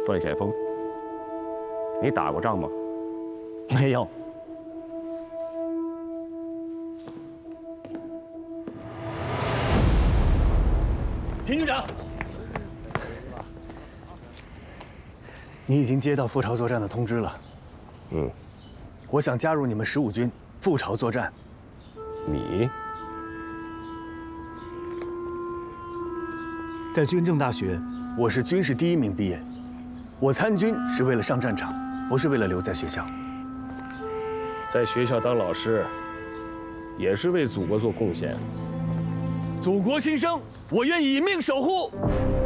段显峰，你打过仗吗？ 没有。秦军长，你已经接到赴朝作战的通知了。我想加入你们15军赴朝作战。 你在军政大学，我是军事第1名毕业。我参军是为了上战场，不是为了留在学校。 在学校当老师，也是为祖国做贡献。 祖国新生，我愿以命守护。